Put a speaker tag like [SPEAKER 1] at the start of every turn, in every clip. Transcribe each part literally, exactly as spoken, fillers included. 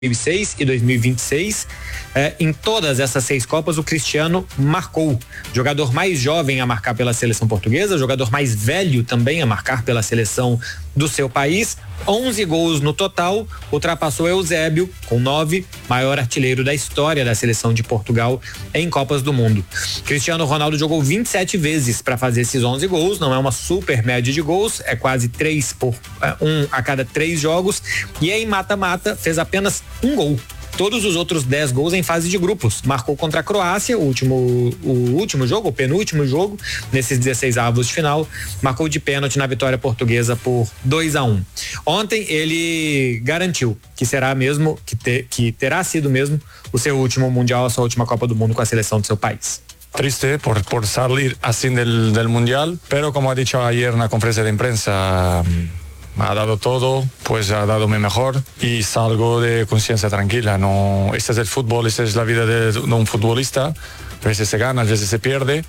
[SPEAKER 1] mil e seis e dois mil e vinte e seis. É, em todas essas seis Copas, o Cristiano marcou. Jogador mais jovem a marcar pela seleção portuguesa, jogador mais velho também a marcar pela seleção do seu país. onze gols no total, ultrapassou Eusébio com nove, maior artilheiro da história da seleção de Portugal em Copas do Mundo. Cristiano Ronaldo jogou vinte e sete vezes para fazer esses onze gols, não é uma super média de gols, é quase três por um a cada três jogos, e em mata-mata fez apenas um gol. Todos os outros dez gols em fase de grupos. Marcou contra a Croácia, o último, o último jogo, o penúltimo jogo, nesses dezesseis avos de final. Marcou de pênalti na vitória portuguesa por dois a um. Ontem ele garantiu que será mesmo, que, te, que terá sido mesmo o seu último Mundial, a sua última Copa do Mundo com a seleção do seu país.
[SPEAKER 2] Triste por, por salir así del, del Mundial, pero como ha dicho ayer en la conferencia de prensa, ha dado todo, pues ha dado mi mejor y salgo de conciencia tranquila. No, este es el fútbol, esta es la vida de, de un futbolista. A veces se gana, a veces se pierde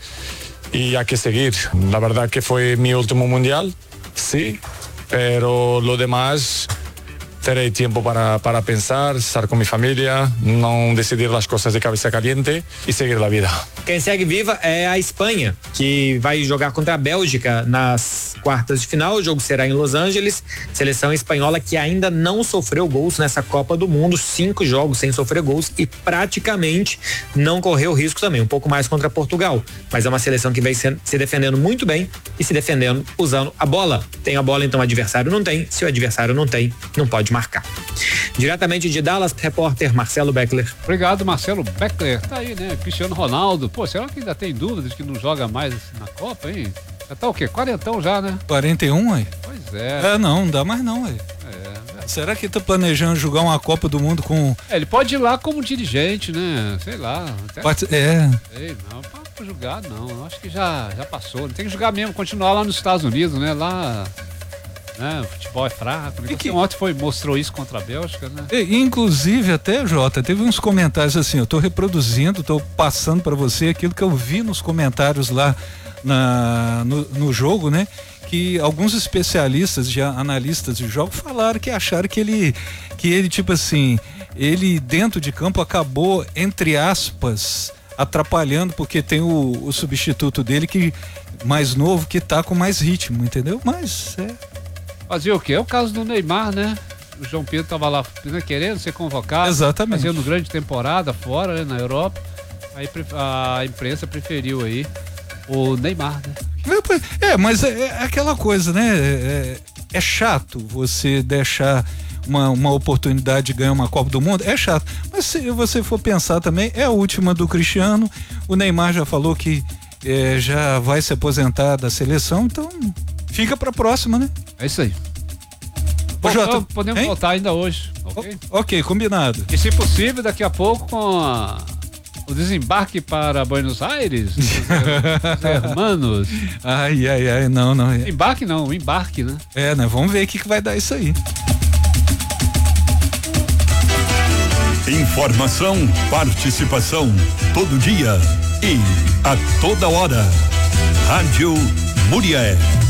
[SPEAKER 2] y hay que seguir. La verdad que fue mi último mundial, sí, pero lo demás terei tiempo para, para pensar, estar con mi familia, não decidir as coisas de cabeça caliente e seguir a vida.
[SPEAKER 1] Quem segue viva é a Espanha, que vai jogar contra a Bélgica nas quartas de final. O jogo será em Los Angeles. Seleção espanhola que ainda não sofreu gols nessa Copa do Mundo, cinco jogos sem sofrer gols e praticamente não correu risco também, um pouco mais contra Portugal. Mas é uma seleção que vem se, se defendendo muito bem e se defendendo usando a bola. Tem a bola, então o adversário não tem. Se o adversário não tem, não pode marcar. Diretamente de Dallas, repórter Marcelo Beckler.
[SPEAKER 3] Obrigado, Marcelo Beckler. Tá aí, né? Cristiano Ronaldo. Pô, será que ainda tem dúvidas de que não joga mais na Copa, hein? Já tá o quê? Quarentão já, né?
[SPEAKER 4] quarenta e um, aí?
[SPEAKER 3] Pois é.
[SPEAKER 4] É, não, não dá mais não, aí.
[SPEAKER 3] É.
[SPEAKER 4] Será que tá planejando jogar uma Copa do Mundo com...
[SPEAKER 3] É, ele pode ir lá como dirigente, né? Sei lá. Até...
[SPEAKER 4] Pode... É.
[SPEAKER 3] Sei, não, pra jogar não. Acho que já, já passou. Tem que jogar mesmo, continuar lá nos Estados Unidos, né? Lá... Né? O futebol é fraco. Né? Que... Ontem foi, mostrou isso contra a Bélgica, né?
[SPEAKER 4] E, inclusive, até, Jota, teve uns comentários assim, eu tô reproduzindo, tô passando para você aquilo que eu vi nos comentários lá na, no, no jogo, né? Que alguns especialistas, já analistas de jogo, falaram que acharam que ele, que ele, tipo assim, ele dentro de campo acabou, entre aspas, atrapalhando, porque tem o, o substituto dele que mais novo, que tá com mais ritmo, entendeu? Mas é...
[SPEAKER 3] Fazer o quê? É o caso do Neymar, né? O João Pedro tava lá, né, querendo ser convocado.
[SPEAKER 4] Exatamente.
[SPEAKER 3] Fazendo grande temporada fora, né, na Europa. Aí a imprensa preferiu aí o Neymar, né?
[SPEAKER 4] É, mas é, é aquela coisa, né? É, é chato você deixar uma, uma oportunidade de ganhar uma Copa do Mundo. É chato. Mas se você for pensar também, é a última do Cristiano. O Neymar já falou que é, já vai se aposentar da seleção, então fica pra próxima, né?
[SPEAKER 3] É isso aí.
[SPEAKER 4] Ô, Jota,
[SPEAKER 3] podemos
[SPEAKER 4] hein?
[SPEAKER 3] voltar ainda hoje, ok?
[SPEAKER 4] O, ok, combinado.
[SPEAKER 3] E se possível, daqui a pouco com a, o desembarque para Buenos Aires, os, os hermanos.
[SPEAKER 4] Ai, ai, ai, não, não.
[SPEAKER 3] Embarque não, embarque, né?
[SPEAKER 4] É, né? Vamos ver o que, que vai dar isso aí.
[SPEAKER 5] Informação, participação, todo dia e a toda hora. Rádio Murié.